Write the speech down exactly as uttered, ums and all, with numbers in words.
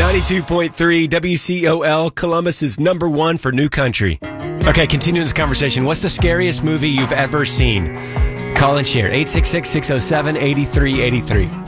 ninety-two point three W C O L, Columbus is number one for new country. Okay, continuing this conversation. What's the scariest movie you've ever seen? Call and share. eight six six, six oh seven, eight three eight three.